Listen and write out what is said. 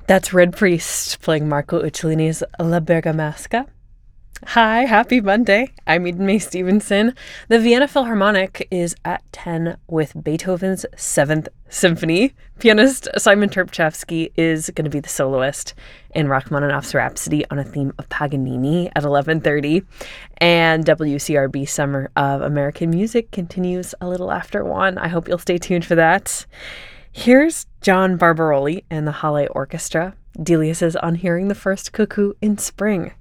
That's Red Priest playing Marco Uccellini's La Bergamasca. Hi, happy Monday. I'm Eden Mae Stevenson. The Vienna Philharmonic is at 10 with Beethoven's 7th Symphony. Pianist Simon Terpchevsky is going to be the soloist in Rachmaninoff's Rhapsody on a theme of Paganini at 11:30. And WCRB Summer of American Music continues a little after 1. I hope you'll stay tuned for that. Here's John Barbaroli and the Halle Orchestra. Delia says, on hearing the first cuckoo in spring.